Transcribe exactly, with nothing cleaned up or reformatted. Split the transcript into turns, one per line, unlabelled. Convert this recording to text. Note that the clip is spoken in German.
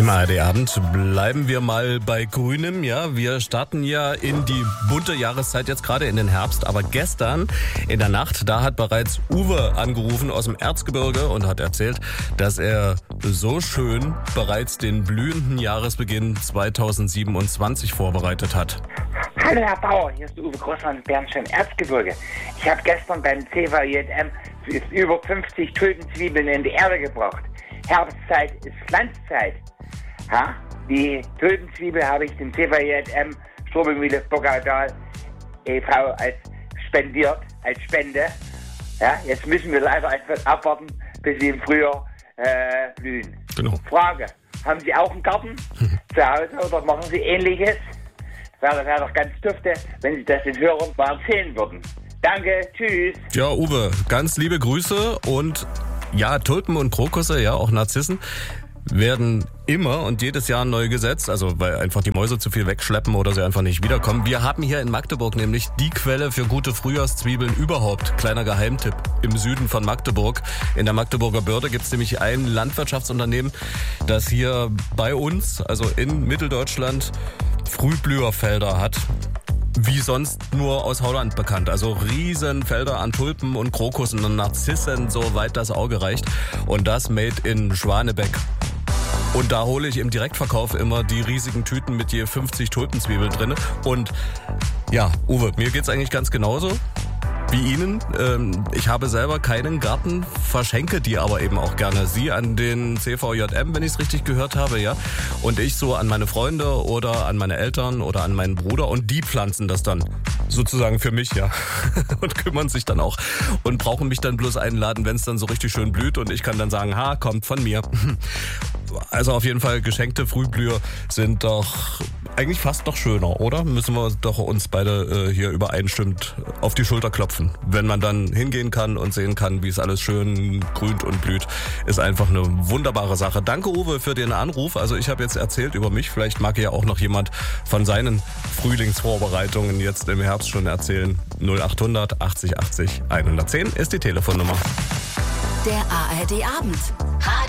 Im A R D-Abend bleiben wir mal bei Grünem. Ja, wir starten ja in die bunte Jahreszeit jetzt gerade in den Herbst. Aber gestern in der Nacht, da hat bereits Uwe angerufen aus dem Erzgebirge und hat erzählt, dass er so schön bereits den blühenden Jahresbeginn zweitausendsiebenundzwanzig vorbereitet hat.
Hallo Herr Bauer, hier ist Uwe Großmann, Bernstein, Erzgebirge. Ich habe gestern beim C V J M über fünfzig Tulpenzwiebeln in die Erde gebracht. Herbstzeit ist Pflanzzeit. Ha? Die Tulpenzwiebel habe ich dem C V J M Strobelmühle Bockeldal e V als spendiert, als Spende. Ja, jetzt müssen wir leider etwas abwarten, bis sie im Frühjahr äh, blühen.
Genau.
Frage, haben Sie auch einen Garten zu Hause oder machen Sie Ähnliches? Wäre, wäre doch ganz dufte, wenn Sie das den Hörern mal erzählen würden. Danke, tschüss.
Ja, Uwe, ganz liebe Grüße und ja, Tulpen und Krokusse, ja, auch Narzissen, werden immer und jedes Jahr neu gesetzt, also weil einfach die Mäuse zu viel wegschleppen oder sie einfach nicht wiederkommen. Wir haben hier in Magdeburg nämlich die Quelle für gute Frühjahrszwiebeln überhaupt. Kleiner Geheimtipp im Süden von Magdeburg. In der Magdeburger Börde gibt es nämlich ein Landwirtschaftsunternehmen, das hier bei uns, also in Mitteldeutschland, Frühblüherfelder hat. Wie sonst nur aus Holland bekannt. Also riesen Felder an Tulpen und Krokussen und Narzissen, soweit das Auge reicht. Und das made in Schwanebeck. Und da hole ich im Direktverkauf immer die riesigen Tüten mit je fünfzig Tulpenzwiebeln drin. Und ja, Uwe, mir geht's eigentlich ganz genauso wie Ihnen. Ich habe selber keinen Garten, verschenke die aber eben auch gerne. Sie an den C V J M, wenn ich es richtig gehört habe, ja. Und ich so an meine Freunde oder an meine Eltern oder an meinen Bruder und die pflanzen das dann sozusagen für mich, ja. Und kümmern sich dann auch und brauchen mich dann bloß einladen, wenn es dann so richtig schön blüht und ich kann dann sagen, ha, kommt von mir. Also auf jeden Fall, geschenkte Frühblüher sind doch eigentlich fast noch schöner, oder? Müssen wir doch uns beide äh, hier übereinstimmend auf die Schulter klopfen. Wenn man dann hingehen kann und sehen kann, wie es alles schön grünt und blüht, ist einfach eine wunderbare Sache. Danke, Uwe, für den Anruf. Also ich habe jetzt erzählt über mich. Vielleicht mag ja auch noch jemand von seinen Frühlingsvorbereitungen jetzt im Herbst schon erzählen. null achthundert achtzig achtzig hundertzehn ist die Telefonnummer.
Der A R D-Abend.